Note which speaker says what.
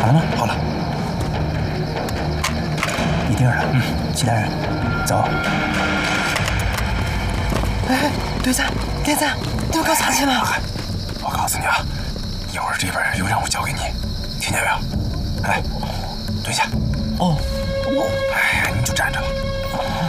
Speaker 1: 好了吗？
Speaker 2: 好了。
Speaker 1: 一定了。其他人，走。
Speaker 3: 哎，队长，连长，你们搞啥去了？
Speaker 2: 我告诉你啊，一会儿这边有任务交给你，听见没有？哎，蹲下。
Speaker 1: 哦。
Speaker 2: 哎呀，你就站着吧。